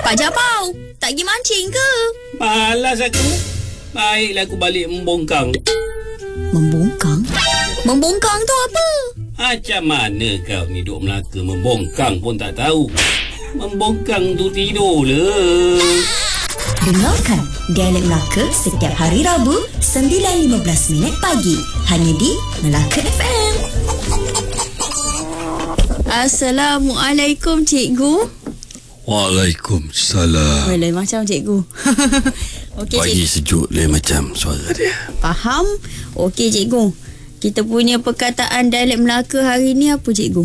Pak Japau, tak pergi mancing ke? Malas aku. Baiklah aku balik membongkang. Membongkang? Membongkang tu apa? Macam mana kau ni duk Melaka membongkang pun tak tahu? Membongkang tu tidur lah. Dengarkan Dialek Melaka setiap hari Rabu 9.15 pagi hanya di Melaka FM. Assalamualaikum cikgu. Waalaikumsalam. Lain macam cikgu. Okey Pagi cikgu. sejuk lain macam suara dia. Faham? Okey cikgu. Kita punya perkataan dialek Melaka hari ni apa cikgu?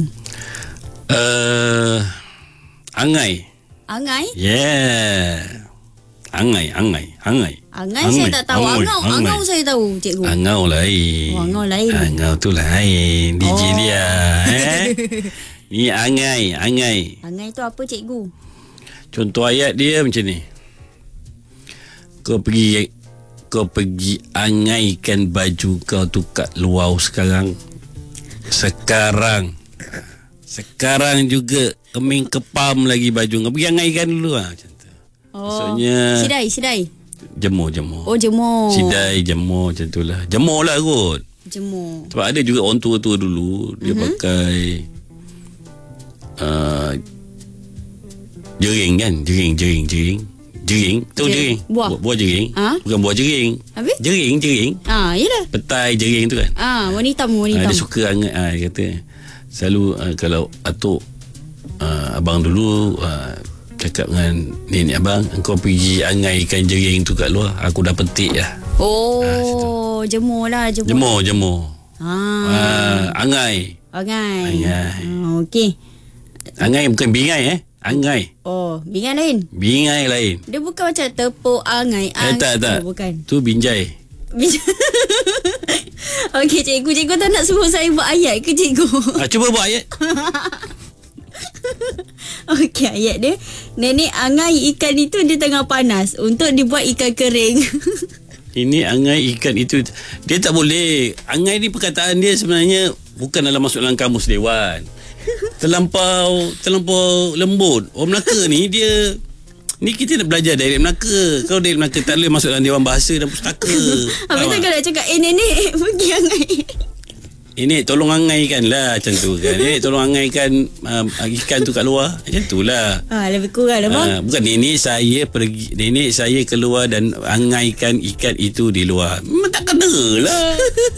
Angai. Angai? Yeah. Angai. Angai saya tak tahu. Angau saya tahu cikgu. Angau lain. Oh, angau lain. Angau tu lain. DJ dia. Ni angai. Angai tu apa cikgu? Contoh ayat dia macam ni. Kau pergi angaikan baju kau tu kat luar sekarang. Sekarang juga keming kepam lagi baju kau. Pergi angaikan dulu lah macam tu. Maksudnya Sidai. Jemur. Oh, jemur. Sidai jemur macam tu lah. Jemur lah kot. Jemur. Sebab ada juga orang tua-tua dulu dia pakai jering kan. Jering. Tahu jering? Buah jering. Bukan buah jering. Habis? Jering. Yelah. Petai jering tu kan. Warna hitam. Dia suka angat. Dia kata selalu kalau atuk abang dulu cakap dengan nenek abang, engkau pergi angaikan jering tu kat luar, aku dah petik lah. Jemur lah. Jemur. Angai. Okey. Angai bukan bingai Angai. Oh, bingai lain. Bingai lain. Dia bukan macam tepuk angai. Tak. Oh, bukan. Tu binjai. Okey cikgu tak nak suruh saya buat ayat ke cikgu? Cuba buat ayat. Okey, ayat dia. Nenek angai ikan itu dia tengah panas untuk dibuat ikan kering. Ini angai ikan itu. Dia tak boleh. Angai ni perkataan dia sebenarnya bukan masuk dalam kamus dewan. Terlampau lembut. Orang Melaka ni dia ni kita nak belajar dialek Melaka. Kalau dialek Melaka tak boleh masuk dalam dewan bahasa dan pustaka. Habis tak nak cakap nenek pergi angai. Nenek tolong angaikan lah macam tu kan. Nenek tolong angaikan ikan tu kat luar. Macam tu lah. Lebih kurang lah bang. Bukan nenek saya keluar dan angaikan ikan itu di luar. Memang tak kena lah.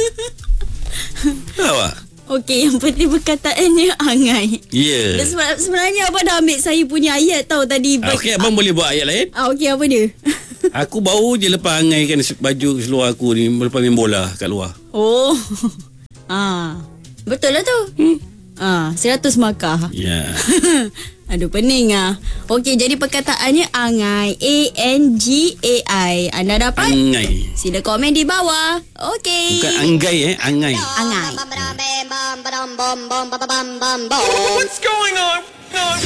Tahu tak? Okey, yang penting perkataannya angai. Ya. Dan sebenarnya abang dah ambil saya punya ayat tau tadi. Okey, abang boleh buat ayat lain? Okey, apa dia? Aku baru je lepas angaikan baju seluar aku ni, lepas main bola kat luar. Oh. Betul lah tu. 100 markah. Ya. Aduh, pening ah. Okey, jadi perkataannya angai. ANGAI. Anda dapat? Angai. Sila komen di bawah. Okey. Bukan anggai Angai. Angai. What's going on?